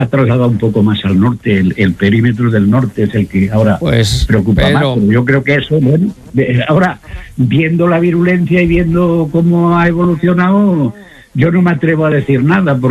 ha trasladado un poco más al norte, el perímetro del norte es el que ahora preocupa más. Pero yo creo que eso, bueno, ahora, viendo la virulencia y viendo cómo ha evolucionado, yo no me atrevo a decir nada, porque